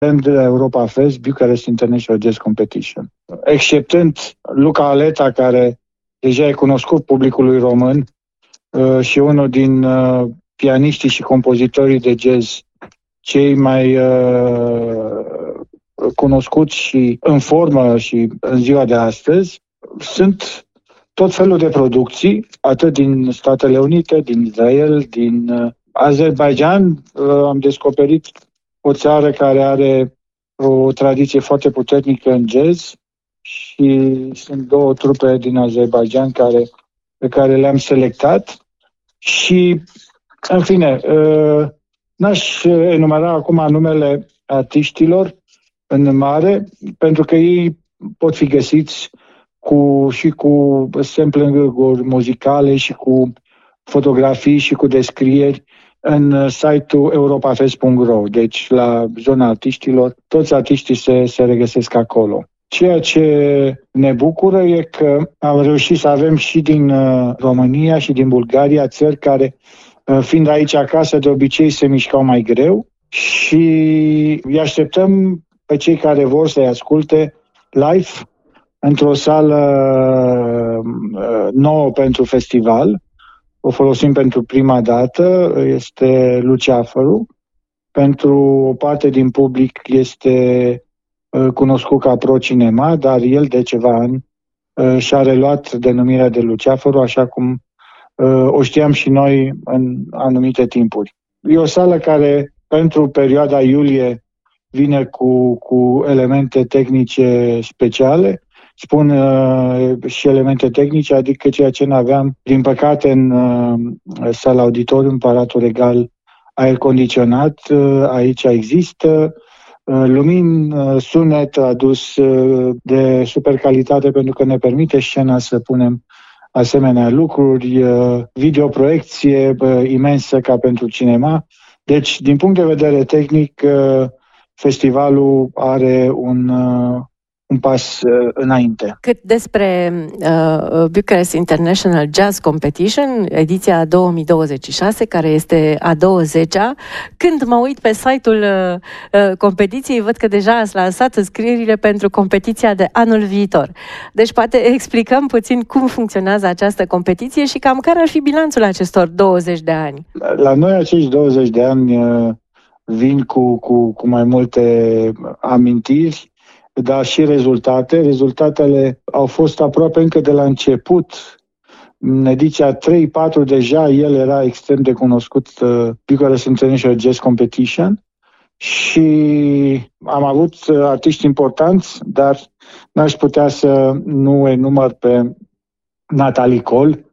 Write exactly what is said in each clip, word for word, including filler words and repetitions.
de la Europa Fest, Bucharest International Jazz Competition. Exceptând Luca Aleta, care deja e cunoscut publicului român și unul din pianiștii și compozitorii de jazz cei mai cunoscuți și în formă și în ziua de astăzi, sunt tot felul de producții, atât din Statele Unite, din Israel, din Azerbaijan. Am descoperit o țară care are o tradiție foarte puternică în jazz și sunt două trupe din Azerbaijan care, pe care le-am selectat și, în fine, n-aș enumera acum numele artiștilor în mare, pentru că ei pot fi găsiți cu, și cu sampling-uri muzicale și cu fotografii și cu descrieri în site-ul europafest punct ro. Deci, la zona artiștilor, toți artiștii se, se regăsesc acolo. Ceea ce ne bucură e că am reușit să avem și din România și din Bulgaria țări care, fiind aici acasă, de obicei se mișcau mai greu și îi așteptăm pe cei care vor să-i asculte live într-o sală nouă pentru festival. O folosim pentru prima dată, este Luceafărul. Pentru o parte din public este cunoscut ca Pro Cinema, dar el de ceva ani și-a reluat denumirea de Luceafărul, așa cum o știam și noi în anumite timpuri. E o sală care pentru perioada iulie vine cu, cu elemente tehnice speciale. Spun uh, și elemente tehnice, adică ceea ce n-aveam, din păcate, în uh, sala auditorium, Palatul Regal, aer condiționat, uh, aici există, uh, lumini, uh, sunet adus uh, de super calitate pentru că ne permite scena să punem asemenea lucruri, uh, videoproiecție uh, imensă ca pentru cinema. Deci, din punct de vedere tehnic, uh, festivalul are un... Uh, un pas uh, înainte. Cât despre uh, Bucharest International Jazz Competition, ediția două mii douăzeci și șase, care este a douăzecea, când mă uit pe site-ul uh, competiției, văd că deja ați lansat înscrierile pentru competiția de anul viitor. Deci poate explicăm puțin cum funcționează această competiție și cam care ar fi bilanțul acestor douăzeci de ani. La noi acești douăzeci de ani uh, vin cu, cu, cu mai multe amintiri, dar și rezultate. Rezultatele au fost aproape încă de la început. În ediția trei patru deja el era extrem de cunoscut, uh, Bucharest International Jazz Competition, și am avut uh, artiști importanți, dar n-aș putea să nu enumăr pe Natalie Cole,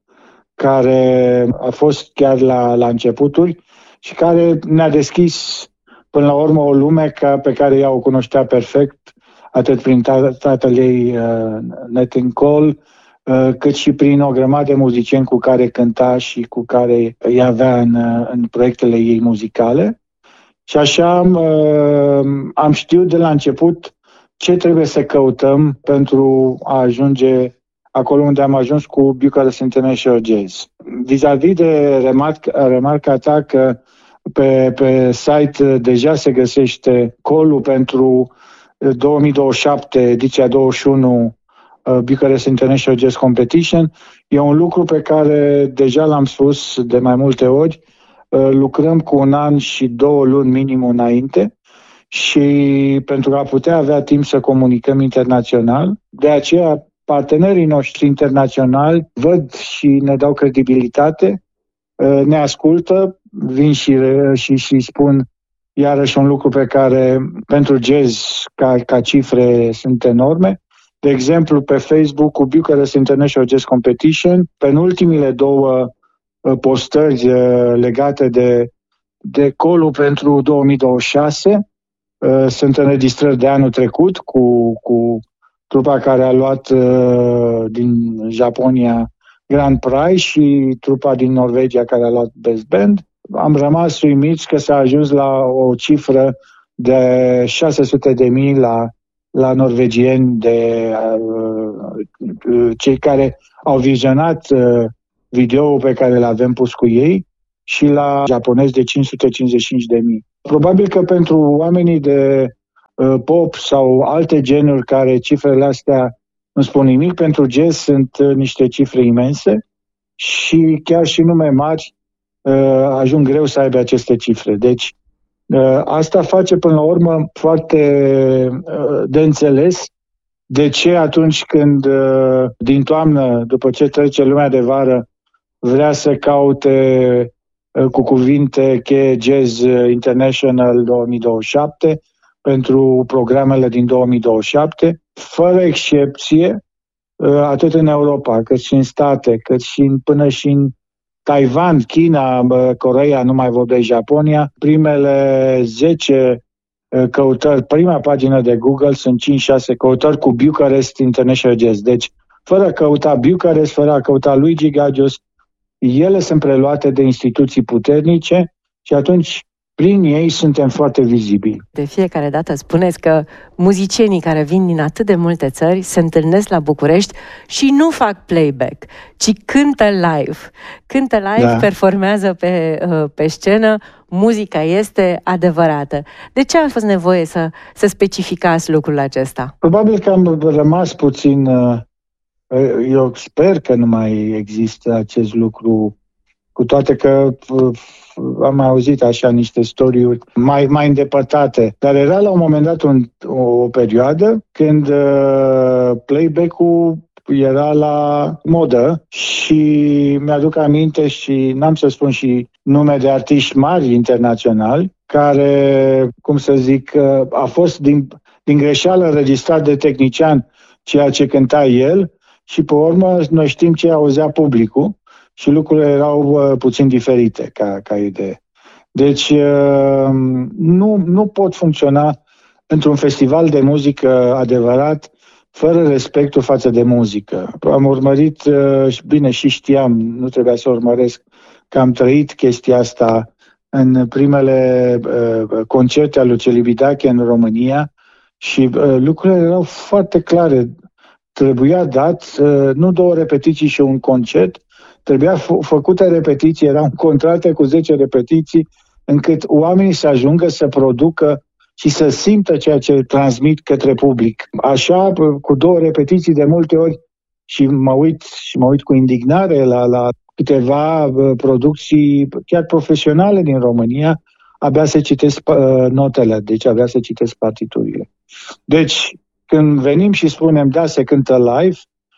care a fost chiar la, la începuturi și care ne-a deschis până la urmă o lume ca, pe care ea o cunoștea perfect, atât prin tatăl ei, uh, Nathan Cole, uh, cât și prin o grămadă de muzicieni cu care cânta și cu care îi avea în, în proiectele ei muzicale. Și așa uh, am știut de la început ce trebuie să căutăm pentru a ajunge acolo unde am ajuns cu Bucharest International Jazz. Vis-a-vis de remarca, remarca ta că pe, pe site deja se găsește call-ul pentru două mii douăzeci și șapte, ediția douăzeci și unu, uh, Bucharest International Jazz Competition, e un lucru pe care deja l-am spus de mai multe ori. Uh, lucrăm cu un an și două luni minim înainte și pentru a putea avea timp să comunicăm internațional. De aceea, partenerii noștri internaționali văd și ne dau credibilitate, uh, ne ascultă, vin și, și, și spun iarăși un lucru pe care pentru jazz ca, ca cifre sunt enorme. De exemplu, pe Facebook cu Bucharest International Jazz Competition, penultimile două postări legate de, de call-ul pentru două mii douăzeci și șase sunt înregistrări de anul trecut cu, cu trupa care a luat din Japonia Grand Prize și trupa din Norvegia care a luat Best Band. Am rămas uimiți că s-a ajuns la o cifră de șase sute de mii la, la norvegieni, de uh, cei care au vizionat uh, videoul pe care l-avem pus cu ei, și la japonezi de cinci sute cincizeci și cinci de mii. Probabil că pentru oamenii de pop sau alte genuri care cifrele astea nu spun nimic, pentru jazz sunt niște cifre imense și chiar și nume mari ajung greu să aibă aceste cifre. Deci asta face până la urmă foarte de înțeles de ce atunci când din toamnă, după ce trece lumea de vară, vrea să caute cu cuvinte cheie Jazz International două mii douăzeci și șapte pentru programele din două mii douăzeci și șapte, fără excepție, atât în Europa, cât și în state, cât și în, până și în Taiwan, China, Coreea, nu mai vorbesc Japonia, primele zece căutări, prima pagină de Google sunt cinci șase căutări cu Bucharest International Jazz. Deci, fără a căuta Bucharest, fără a căuta Luigi Gagios, ele sunt preluate de instituții puternice și atunci prin ei suntem foarte vizibili. De fiecare dată spuneți că muzicienii care vin din atât de multe țări se întâlnesc la București și nu fac playback, ci cântă live. Cântă live, da. Performează pe, pe scenă, muzica este adevărată. De ce a fost nevoie să, să specificați lucrul acesta? Probabil că am rămas puțin... Eu sper că nu mai există acest lucru, cu toate că am mai auzit așa niște story-uri mai, mai îndepărtate. Dar era la un moment dat un, o, o perioadă când uh, playback-ul era la modă și mi-aduc aminte și n-am să spun și nume de artiști mari internaționali care, cum să zic, uh, a fost din, din greșeală înregistrat de tehnician ceea ce cânta el și pe urmă noi știm ce auzea publicul. Și lucrurile erau uh, puțin diferite ca, ca idee. Deci uh, nu, nu pot funcționa într-un festival de muzică adevărat fără respectul față de muzică. Am urmărit, uh, bine și știam, nu trebuia să urmăresc, că am trăit chestia asta în primele uh, concerte ale lui Celibidache în România și uh, lucrurile erau foarte clare. Trebuia dat uh, nu două repetiții și un concert, trebuia f- făcute repetiții, erau contracte cu zece repetiții, încât oamenii să ajungă să producă și să simtă ceea ce transmit către public. Așa, cu două repetiții de multe ori, și mă uit, și mă uit cu indignare la, la câteva producții chiar profesionale din România, abia să citesc uh, notele, deci abia să citesc partiturile. Deci, când venim și spunem, da, se cântă live,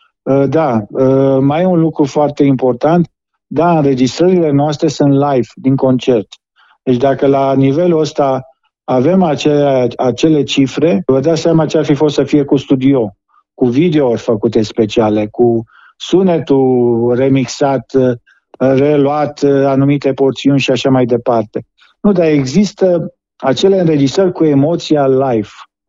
da, mai e un lucru foarte important. Da, înregistrările noastre sunt live, din concert. Deci dacă la nivelul ăsta avem acele, acele cifre, vă dați seama ce ar fi fost să fie cu studio, cu videouri făcute speciale, cu sunetul remixat, reluat, anumite porțiuni și așa mai departe. Nu, dar există acele înregistrări cu emoția live,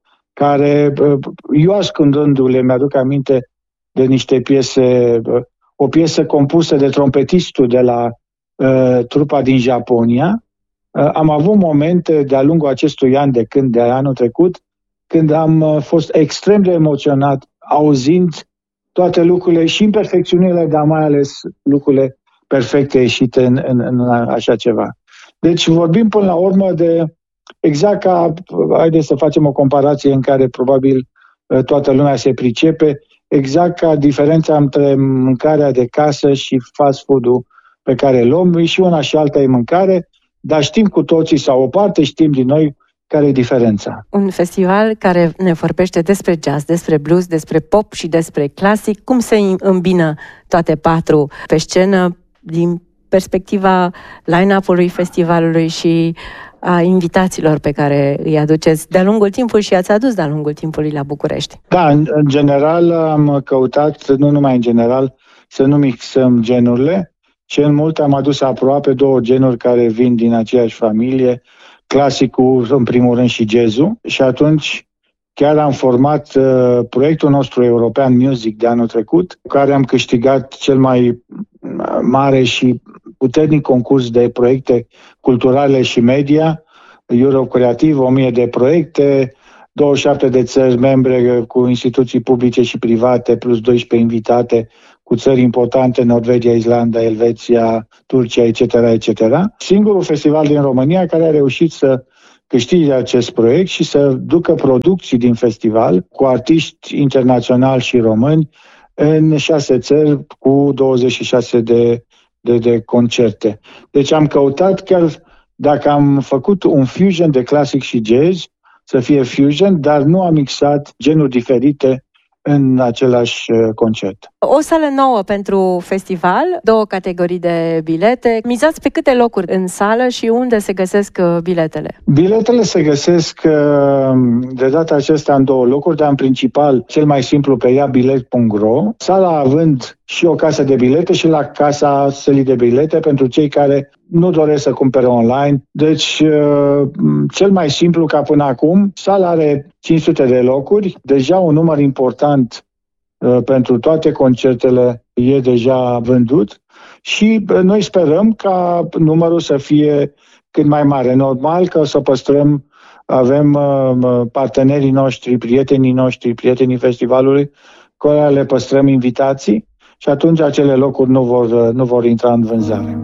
care eu ascundându-le mi-aduc aminte de niște piese, o piesă compusă de trompetistul de la uh, trupa din Japonia. Uh, am avut momente de-a lungul acestui an, de când, de anul trecut, când am uh, fost extrem de emoționat auzind toate lucrurile și imperfecțiunile, dar mai ales lucrurile perfecte ieșite în, în, în așa ceva. Deci vorbim până la urmă de exact ca, haideți să facem o comparație în care probabil uh, toată lumea se pricepe, exact ca diferența între mâncarea de casă și fast food-ul pe care îl luăm, și una și alta e mâncare, dar știm cu toții, sau o parte știm din noi, care e diferența. Un festival care ne vorbește despre jazz, despre blues, despre pop și despre clasic. Cum se îmbină toate patru pe scenă din perspectiva line-up-ului festivalului și a invitațiilor pe care îi aduceți de-a lungul timpului și ați adus de-a lungul timpului la București? Da, în, în general am căutat, nu numai în general, să nu mixăm genurile. Cel mult am adus aproape două genuri care vin din aceeași familie, clasicul în primul rând și jazzul, și atunci chiar am format uh, proiectul nostru European Music de anul trecut, cu care am câștigat cel mai mare și puternic concurs de proiecte culturale și media, Europe Creativ, o mie de proiecte, douăzeci și șapte de țări membre cu instituții publice și private, plus doisprezece invitate, cu țări importante, Norvegia, Islanda, Elveția, Turcia, et cetera, et cetera. Singurul festival din România care a reușit să câștige acest proiect și să ducă producții din festival cu artiști internaționali și români în șase țări cu douăzeci și șase de, de, de concerte. Deci am căutat, chiar dacă am făcut un fusion de clasic și jazz, să fie fusion, dar nu am mixat genuri diferite în același concert. O sală nouă pentru festival, două categorii de bilete. Mizați pe câte locuri în sală și unde se găsesc biletele? Biletele se găsesc de data aceasta în două locuri, dar în principal cel mai simplu pe iabilet punct ro. Sala având și o casă de bilete și la casa sălii de bilete pentru cei care nu doresc să cumpere online. Deci, cel mai simplu ca până acum, sala are cinci sute de locuri, deja un număr important pentru toate concertele e deja vândut și noi sperăm ca numărul să fie cât mai mare. Normal că o să păstrăm, avem partenerii noștri, prietenii noștri, prietenii festivalului, cu care le păstrăm invitații și atunci acele locuri nu vor, nu vor intra în vânzare.